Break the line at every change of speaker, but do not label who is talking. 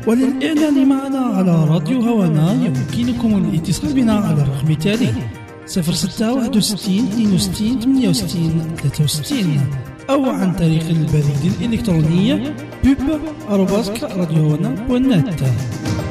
وللإعلان معنا على راديو هوانا يمكنكم الاتصال بنا على الرقم التالي 0661 62 68 63 أو عن طريق البريد الإلكتروني pub@radiohana.net.